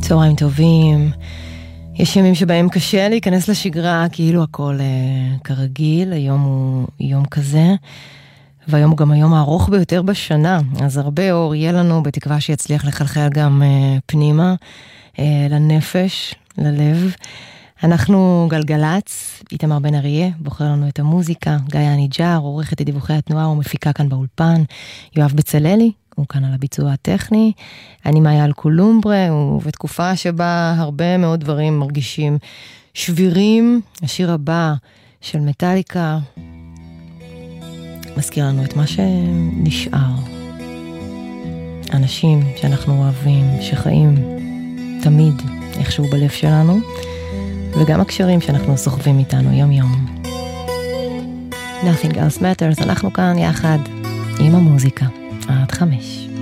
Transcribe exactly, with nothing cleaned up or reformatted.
צהריים טובים. יש ימים שבהם קשה להיכנס לשגרה, כאילו הכל uh, כרגיל. היום הוא יום כזה, והיום הוא גם היום הארוך ביותר בשנה. אז הרבה אור יהיה לנו, בתקווה שיצליח לחלחל גם uh, פנימה, uh, לנפש, ללב. אנחנו גלגלץ, איתמר בן אריה, בוחר לנו את המוזיקה. גיא אניג'ר, עורכת את דיווחי התנועה ומפיקה כאן באולפן. יואב בצללי, הוא כאן על הביצוע הטכני. אני מאיה אלקולומברה, ובתקופה שבה הרבה מאוד דברים מרגישים שבירים. השיר הבא של מטליקה מזכיר לנו את מה שנשאר. אנשים שאנחנו אוהבים, שחיים תמיד איכשהו בלב שלנו, וגם הקשרים שאנחנו סוחבים איתנו יום יום. Nothing else matters, אנחנו כאן יחד עם המוזיקה. עד חמש.